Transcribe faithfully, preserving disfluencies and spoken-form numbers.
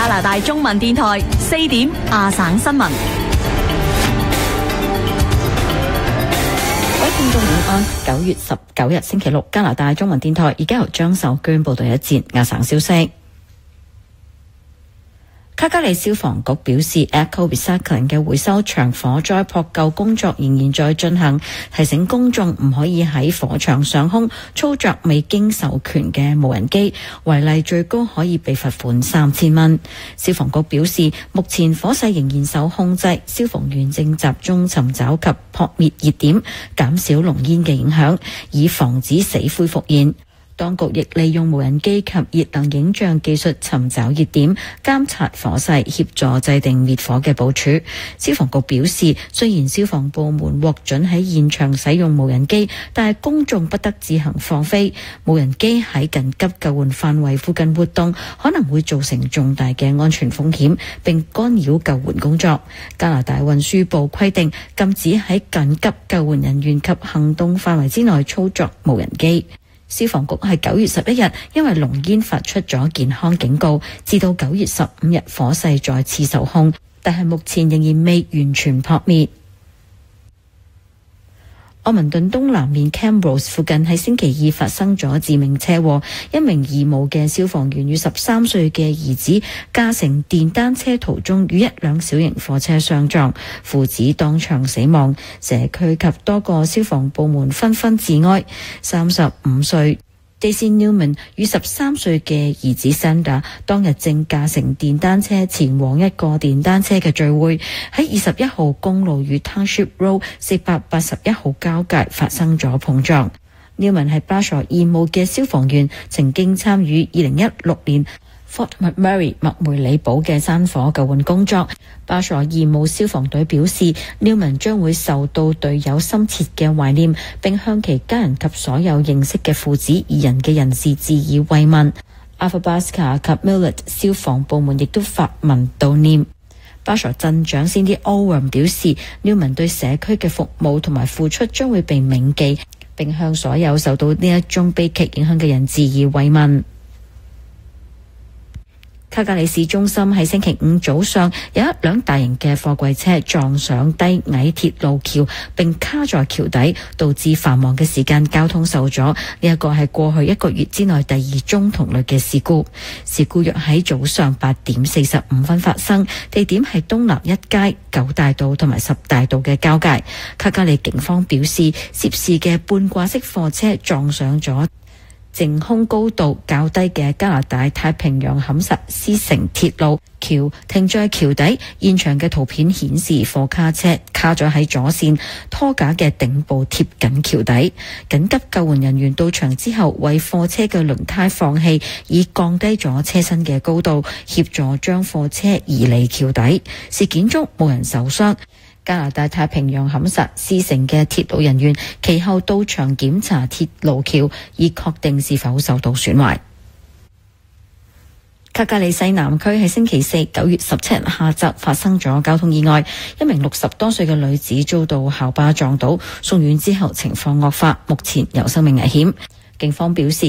拿大中文電台四點亞省新聞。 各位聽眾午安，九月十九日星期六，加拿大中文電台而家由張秀娟報道一節亞省消息。卡加里消防局表示 Eco Recycling 嘅回收場火災撲救工作仍然在進行，提醒公眾唔可以喺火場上空操作未經授權嘅無人機，違例最高可以被罰款三千蚊。消防局表示，目前火勢仍然受控制，消防員正集中尋找及撲滅熱點，減少濃煙嘅影響，以防止死灰復燃。當局亦利用無人機及熱能影像技術尋找熱點，監察火勢，協助制定滅火嘅部署。消防局表示，雖然消防部門獲准喺現場使用無人機，但係公眾不得自行放飛。無人機喺緊急救援範圍附近活動，可能會造成重大嘅安全風險，並干擾救援工作。加拿大運輸部規定，禁止喺緊急救援人員及行動範圍之內操作無人機。消防局喺九月十一日因為濃煙發出咗健康警告，至到九月十五日火勢再次受控，但係目前仍然未完全撲滅。柯文頓東南面 Camrose 附近喺星期二發生咗致命車禍，一名義務嘅消防員與十三歲嘅兒子駕乘電單車途中與一輛小型貨車相撞，父子當場死亡。社區及多個消防部門紛紛致哀。三十五歲Daisy Newman 與十三歲嘅兒子 Sander 當日正駕乘電單車前往一個電單車嘅聚會，喺二十一號公路與 Township Road 四百八十一號交界發生咗碰撞。Newman 係巴塞義務嘅消防員，曾經參與二零一六年Fort McMurray 麥梅里堡嘅山火救援工作。巴塞義務消防隊表示，Newman將會受到隊友深切嘅懷念，並向其家人及所有認識嘅父子二人嘅人士致以慰問。Athabasca 及 Millett 消防部門亦都發文悼念。巴塞鎮長 Cindy Owen 表示，Newman 對社區嘅服務同埋付出將會被銘記，並向所有受到呢一宗悲劇影響嘅人致以慰問。卡加里市中心喺星期五早上有一輛大型嘅貨櫃車撞上低矮鐵路橋，並卡在橋底，導致繁忙嘅時間交通受阻。呢一個係過去一個月之內第二宗同類嘅事故。事故約喺早上八點四十五分發生，地點係東南一街、九大道同埋十大道嘅交界。卡加里警方表示，涉事嘅半掛式貨車撞上咗淨空高度較低嘅加拿大太平洋坎薩斯城鐵路橋，停在橋底。現場嘅圖片顯示貨卡車卡咗喺左線拖架嘅頂部貼緊橋底。緊急救援人員到場之後，為貨車嘅輪胎放氣，以降低咗車身嘅高度，協助將貨車移離橋底。事件中冇人受傷。加拿大太平洋坎薩斯城嘅鐵路人員其後到場檢查鐵路橋，以確定是否受到損壞。卡加里西南區喺星期四九月十七日下晝發生咗交通意外，一名六十多歲嘅女子遭到校巴撞倒，送院之後情況惡化，目前有生命危險。警方表示